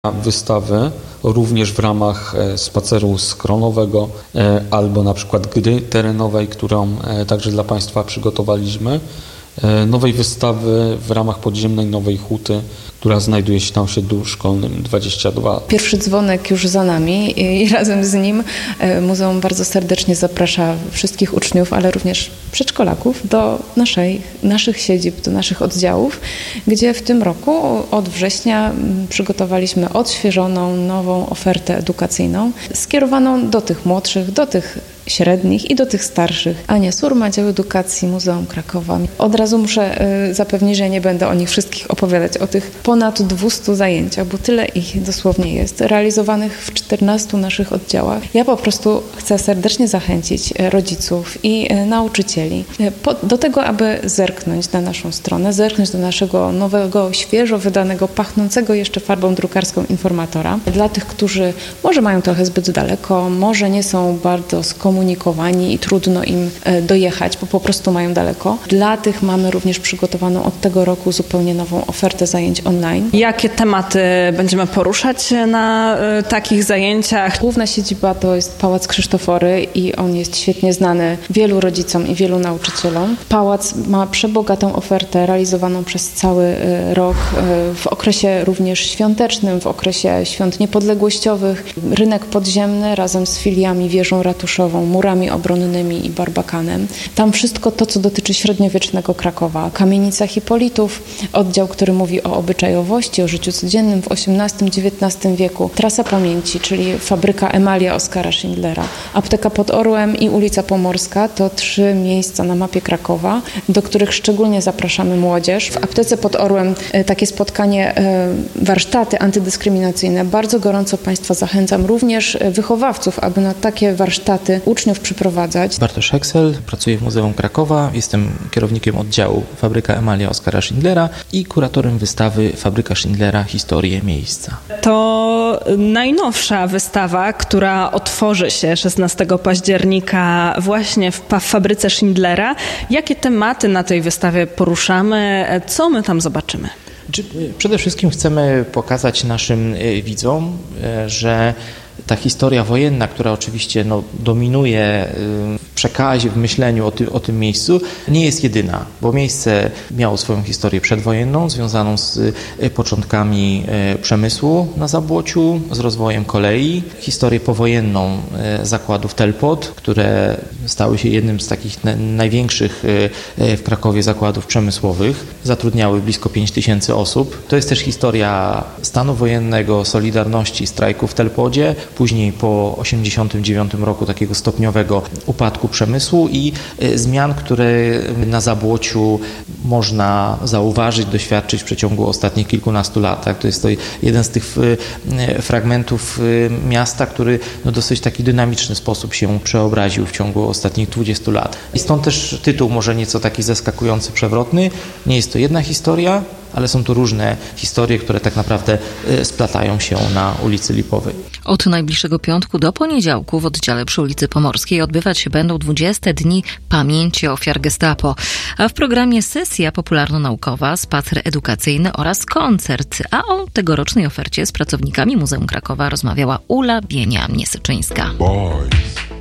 Wystawy również w ramach spaceru schronowego albo na przykład gry terenowej, którą także dla Państwa przygotowaliśmy. Nowej wystawy w ramach podziemnej Nowej Huty, która znajduje się na osiedlu szkolnym 22. Pierwszy dzwonek już za nami i razem z nim muzeum bardzo serdecznie zaprasza wszystkich uczniów, ale również przedszkolaków do naszych siedzib, do naszych oddziałów, gdzie w tym roku od września przygotowaliśmy odświeżoną, nową ofertę edukacyjną skierowaną do tych młodszych, do tych średnich i do tych starszych. Ania Surma, Dział Edukacji, Muzeum Krakowa. Od razu muszę zapewnić, że nie będę o nich wszystkich opowiadać, o tych ponad 200 zajęciach, bo tyle ich dosłownie jest, realizowanych w 14 naszych oddziałach. Ja po prostu chcę serdecznie zachęcić rodziców i nauczycieli do tego, aby zerknąć na naszą stronę, zerknąć do naszego nowego, świeżo wydanego, pachnącego jeszcze farbą drukarską informatora. Dla tych, którzy może mają trochę zbyt daleko, może nie są bardzo skomunikowani i trudno im dojechać, bo po prostu mają daleko. Dla tych mamy również przygotowaną od tego roku zupełnie nową ofertę zajęć online. Jakie tematy będziemy poruszać na takich zajęciach? Główna siedziba to jest Pałac Krzysztofory i on jest świetnie znany wielu rodzicom i wielu nauczycielom. Pałac ma przebogatą ofertę realizowaną przez cały rok w okresie również świątecznym, w okresie świąt niepodległościowych. Rynek podziemny razem z filiami wieżą ratuszową, murami obronnymi i barbakanem. Tam wszystko to, co dotyczy średniowiecznego Krakowa. Kamienica Hipolitów, oddział, który mówi o obyczajowości, o życiu codziennym w XVIII-XIX wieku. Trasa Pamięci, czyli fabryka Emalia Oskara Schindlera. Apteka pod Orłem i ulica Pomorska to 3 miejsca na mapie Krakowa, do których szczególnie zapraszamy młodzież. W Aptece pod Orłem takie spotkanie, warsztaty antydyskryminacyjne. Bardzo gorąco Państwa zachęcam, również wychowawców, aby na takie warsztaty uczniów przyprowadzać. Bartosz Heksel, pracuję w Muzeum Krakowa, jestem kierownikiem oddziału Fabryka Emalia Oskara Schindlera i kuratorem wystawy Fabryka Schindlera – Historie miejsca. To najnowsza wystawa, która otworzy się 16 października właśnie w Fabryce Schindlera. Jakie tematy na tej wystawie poruszamy? Co my tam zobaczymy? Przede wszystkim chcemy pokazać naszym widzom, że ta historia wojenna, która oczywiście dominuje w przekazie, w myśleniu o tym miejscu, nie jest jedyna, bo miejsce miało swoją historię przedwojenną, związaną z początkami przemysłu na Zabłociu, z rozwojem kolei, historię powojenną zakładów Telpot, które stały się jednym z takich największych w Krakowie zakładów przemysłowych, zatrudniały blisko 5000 osób. To jest też historia stanu wojennego, Solidarności, strajku w Telpodzie, później po 1989 roku takiego stopniowego upadku przemysłu i zmian, które na Zabłociu można zauważyć, doświadczyć w przeciągu ostatnich kilkunastu lat. To jest to jeden z tych fragmentów miasta, który w dosyć taki dynamiczny sposób się przeobraził w ciągu ostatnich 20 lat. I stąd też tytuł może nieco taki zaskakujący, przewrotny. Nie jest to jedna historia, ale są to różne historie, które tak naprawdę splatają się na ulicy Lipowej. Od najbliższego piątku do poniedziałku w oddziale przy ulicy Pomorskiej odbywać się będą 20 dni pamięci ofiar Gestapo, a w programie sesja popularno-naukowa, spacer edukacyjny oraz koncert, a o tegorocznej ofercie z pracownikami Muzeum Krakowa rozmawiała Ula Bienia-Miesyczyńska.